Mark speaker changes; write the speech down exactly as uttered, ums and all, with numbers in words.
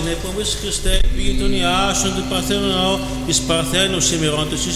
Speaker 1: συνεπόβες Χριστέ, πήγε τον Ιάσον του Παρθένου ναό, εις Παρθένου ημερών τους εις